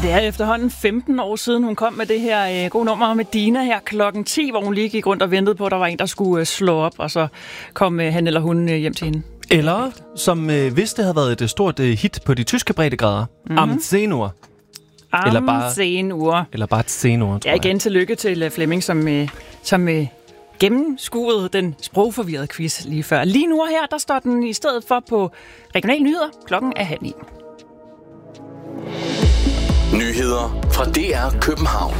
Det er efterhånden 15 år siden, hun kom med det her gode nummer med Dina her klokken 10, hvor hun lige gik rundt og ventede på, at der var en, der skulle slå op, og så kom han eller hun hjem til hende. Eller, som hvis det havde været et stort hit på de tyske breddegrader, Am Senur. Eller bare Senur, tror jeg. Ja, igen tillykke til Flemming, som gennemskuede den sprogforvirrede quiz lige før. Lige nu og her, der står den i stedet for på Regional Nyheder. Klokken er 8:30. Nyheder fra DR København.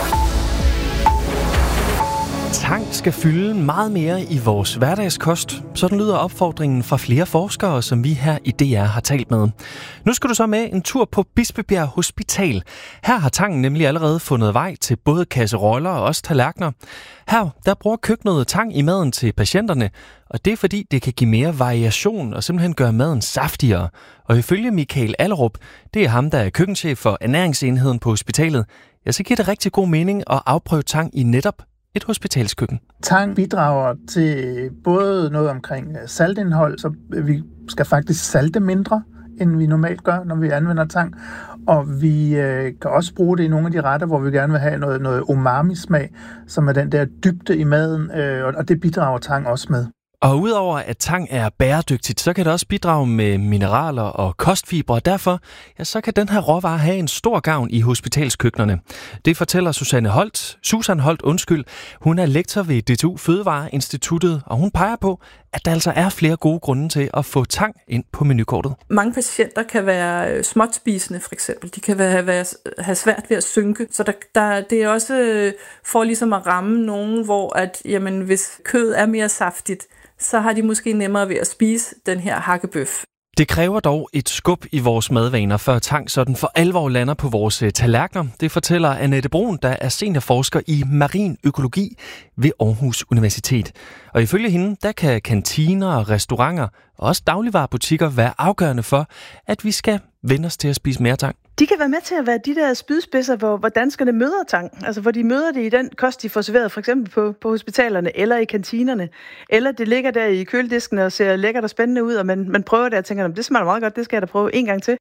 Tang skal fylde meget mere i vores hverdagskost. Sådan lyder opfordringen fra flere forskere, som vi her i DR har talt med. Nu skal du så med en tur på Bispebjerg Hospital. Her har tangen nemlig allerede fundet vej til både kasseroller og også tallerkener. Her der bruger køkkenet tang i maden til patienterne, og det er fordi det kan give mere variation og simpelthen gøre maden saftigere. Og ifølge Michael Allerup, det er ham, der er køkkenchef for ernæringsenheden på hospitalet, ja, så giver det rigtig god mening at afprøve tang i netop et hospitalskøkken. Tang bidrager til både noget omkring saltindhold, så vi skal faktisk salte mindre, end vi normalt gør, når vi anvender tang. Og vi kan også bruge det i nogle af de retter, hvor vi gerne vil have noget umami-smag, som er den der dybde i maden, og det bidrager tang også med. Og udover at tang er bæredygtigt, så kan det også bidrage med mineraler og kostfibre, og derfor ja, så kan den her råvare have en stor gavn i hospitalskøkkenerne. Det fortæller Susan Holt. Hun er lektor ved DTU Fødevareinstituttet, og hun peger på, at der altså er flere gode grunde til at få tang ind på menukortet. Mange patienter kan være småtspisende, for eksempel. De kan have svært ved at synke, så det er også for ligesom at ramme nogen, hvor at, jamen, hvis kødet er mere saftigt, så har de måske nemmere ved at spise den her hakkebøf. Det kræver dog et skub i vores madvaner, før tang sådan for alvor lander på vores tallerkener. Det fortæller Annette Brun, der er seniorforsker i marin økologi ved Aarhus Universitet. Og ifølge hende, der kan kantiner, restauranter og også dagligvarebutikker være afgørende for, at vi skal vende os til at spise mere tang. De kan være med til at være de der spydspidser, hvor danskerne møder tang. Altså hvor de møder det i den kost, de får serveret, for eksempel på hospitalerne eller i kantinerne. Eller det ligger der i køledisken og ser lækkert og spændende ud, og man prøver det og tænker, det smager meget godt, det skal jeg da prøve en gang til.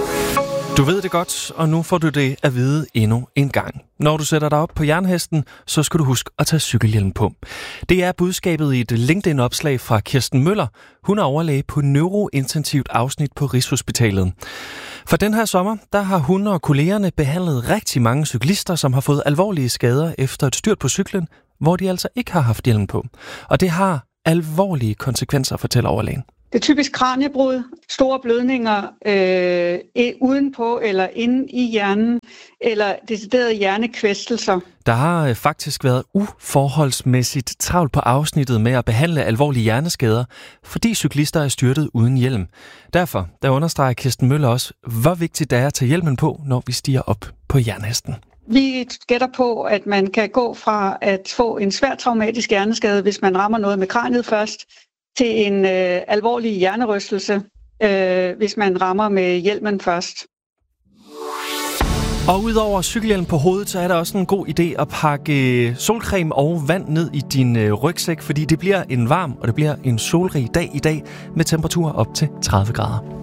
Du ved det godt, og nu får du det at vide endnu en gang. Når du sætter dig op på jernhesten, så skal du huske at tage cykelhjelm på. Det er budskabet i et LinkedIn-opslag fra Kirsten Møller. Hun er overlæge på neurointensivt afsnit på Rigshospitalet. For den her sommer, der har hun og kollegerne behandlet rigtig mange cyklister, som har fået alvorlige skader efter et styrt på cyklen, hvor de altså ikke har haft hjelm på. Og det har alvorlige konsekvenser, fortæller overlægen. Det er typisk kraniebrud, store blødninger udenpå eller inde i hjernen, eller deciderede hjernekvæstelser. Der har faktisk været uforholdsmæssigt travlt på afsnittet med at behandle alvorlige hjerneskader, fordi cyklister er styrtet uden hjelm. Derfor der understreger Kirsten Møller også, hvor vigtigt det er at tage hjelmen på, når vi stiger op på jernhesten. Vi gætter på, at man kan gå fra at få en svær traumatisk hjerneskade, hvis man rammer noget med kraniet først, til en alvorlig hjernerystelse, hvis man rammer med hjelmen først. Og udover cykelhjelm på hovedet, så er der også en god idé at pakke solcreme og vand ned i din rygsæk, fordi det bliver en varm og det bliver en solrig dag i dag med temperaturer op til 30 grader.